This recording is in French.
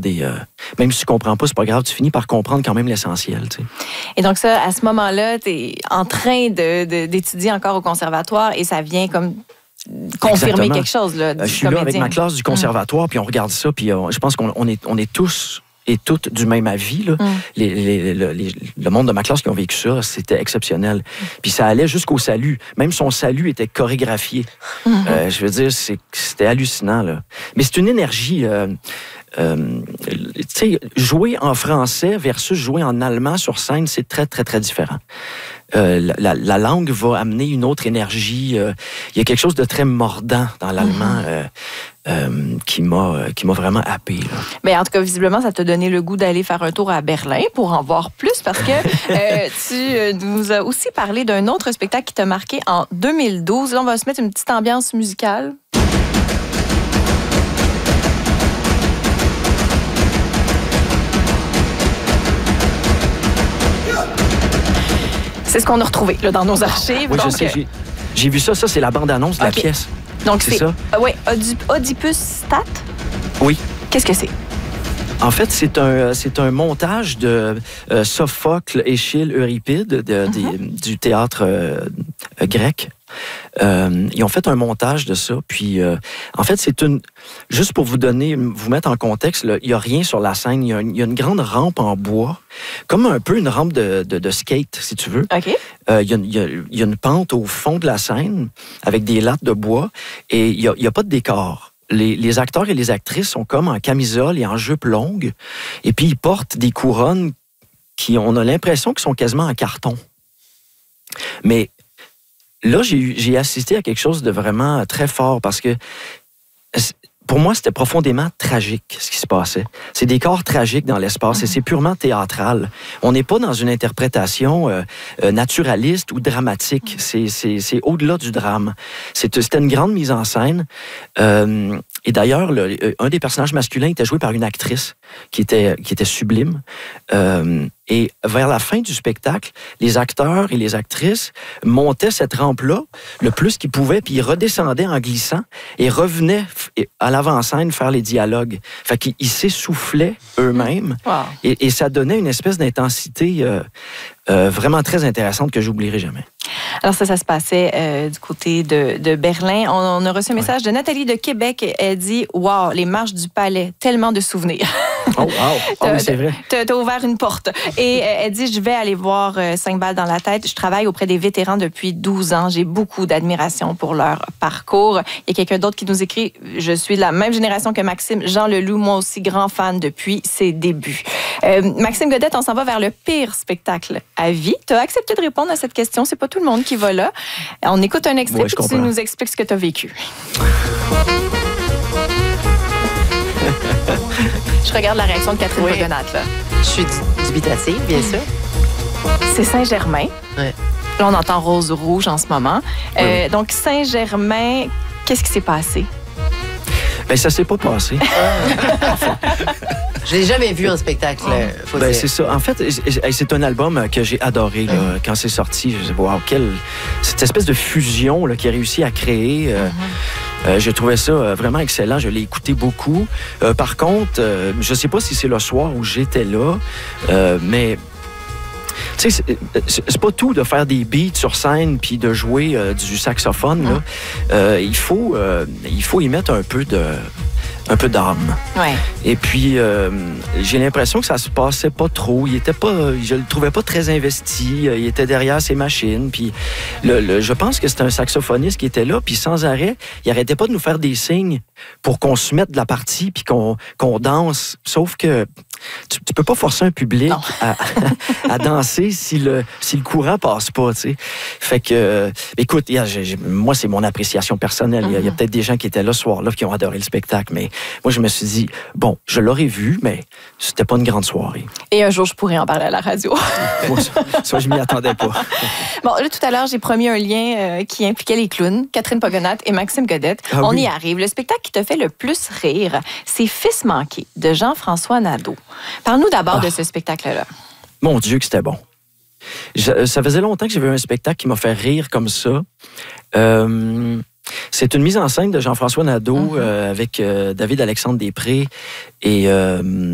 des... même si tu comprends pas, c'est pas grave, tu finis par comprendre quand même l'essentiel. Tu sais. Et donc ça, à ce moment-là, tu es en train d'étudier encore au conservatoire et ça vient comme confirmer quelque chose. Là, je suis là avec ma classe du conservatoire, puis on regarde ça, puis je pense qu'on est tous et toutes du même avis. Là. Le monde de ma classe qui ont vécu ça, c'était exceptionnel. Puis ça allait jusqu'au salut. Même son salut était chorégraphié. Je veux dire, c'était hallucinant. Là. Mais c'est une énergie... tu sais, jouer en français versus jouer en allemand sur scène, c'est très, très, très différent. La langue va amener une autre énergie. Il y a quelque chose de très mordant dans l'allemand qui m'a vraiment happé. Là. Mais en tout cas, visiblement, ça t'a donné le goût d'aller faire un tour à Berlin pour en voir plus parce que tu nous as aussi parlé d'un autre spectacle qui t'a marqué en 2012. Là, on va se mettre une petite ambiance musicale. C'est ce qu'on a retrouvé là, dans nos archives. Oui, donc, je sais. J'ai vu ça. Ça, c'est la bande-annonce de la pièce. Donc, c'est ça? Oui, Oedipus Stat? Oui. Qu'est-ce que c'est? En fait, c'est un montage de Sophocle, Échille, Euripide du théâtre grec. Ils ont fait un montage de ça. Puis, en fait, juste pour vous mettre en contexte, il n'y a rien sur la scène. Il y a une grande rampe en bois, comme un peu une rampe de skate, si tu veux. OK. Il y a une pente au fond de la scène avec des lattes de bois et il n'y a pas de décor. Les acteurs et les actrices sont comme en camisole et en jupe longue. Et puis, ils portent des couronnes on a l'impression qu'ils sont quasiment en carton. Mais là, j'ai assisté à quelque chose de vraiment très fort parce que pour moi, c'était profondément tragique ce qui se passait. C'est des corps tragiques dans l'espace et c'est purement théâtral. On n'est pas dans une interprétation naturaliste ou dramatique. C'est au-delà du drame. C'était une grande mise en scène. Et d'ailleurs, un des personnages masculins était joué par une actrice qui était sublime. Et vers la fin du spectacle, les acteurs et les actrices montaient cette rampe-là le plus qu'ils pouvaient, puis ils redescendaient en glissant et revenaient à l'avant-scène faire les dialogues. Fait qu'ils s'essoufflaient eux-mêmes. Wow. Et ça donnait une espèce d'intensité vraiment très intéressante que j'oublierai jamais. Alors ça se passait du côté de Berlin. On a reçu un message de Nathalie de Québec. Elle dit « Wow, les marches du palais, tellement de souvenirs. » Oh, wow! Oh, oui, c'est vrai. T'as ouvert une porte. Et elle dit « Je vais aller voir 5 balles dans la tête. Je travaille auprès des vétérans depuis 12 ans. J'ai beaucoup d'admiration pour leur parcours. » Il y a quelqu'un d'autre qui nous écrit « Je suis de la même génération que Maxime. Jean Leloup, moi aussi grand fan depuis ses débuts. » Maxime Godette, on s'en va vers le pire spectacle à vie. Tu as accepté de répondre à cette question. C'est pas tout le monde qui va là. On écoute un extrait et tu nous expliques ce que tu as vécu. Je regarde la réaction de Catherine Pogonat, là. Je suis dubitative, bien sûr. C'est Saint-Germain. Ouais. Là, on entend rose-rouge en ce moment. Oui. Donc, Saint-Germain, qu'est-ce qui s'est passé? Bien, ça s'est pas passé. Je l'ai jamais vu en spectacle, faut dire. C'est ça. En fait, c'est un album que j'ai adoré là, quand c'est sorti. Je me wow, cette espèce de fusion là, qu'il a réussi à créer. J'ai trouvé ça vraiment excellent. Je l'ai écouté beaucoup. Par contre, je sais pas si c'est le soir où j'étais là, mais... Tu sais, c'est pas tout de faire des beats sur scène puis de jouer du saxophone. Là. Il faut y mettre un peu d'âme. Ouais. Et puis, j'ai l'impression que ça se passait pas trop. Je le trouvais pas très investi. Il était derrière ses machines. Puis, je pense que c'était un saxophoniste qui était là. Puis, sans arrêt, il arrêtait pas de nous faire des signes pour qu'on se mette de la partie puis qu'on danse. Sauf que tu peux pas forcer un public à danser si le courant passe pas, tu sais. Fait que, écoute, moi, c'est mon appréciation personnelle. Il y a peut-être des gens qui étaient là ce soir-là qui ont adoré le spectacle, mais moi, je me suis dit, bon, je l'aurais vu, mais c'était pas une grande soirée. Et un jour, je pourrais en parler à la radio. Moi, ça, je m'y attendais pas. Bon, là, tout à l'heure, j'ai promis un lien qui impliquait les clowns, Catherine Pogonat et Maxime Godette. On y arrive. Le spectacle qui te fait le plus rire, c'est Fils manqué de Jean-François Nadeau. Parle-nous d'abord de ce spectacle-là. Mon Dieu, que c'était bon. Ça faisait longtemps que j'avais un spectacle qui m'a fait rire comme ça. C'est une mise en scène de Jean-François Nadeau avec David-Alexandre Després et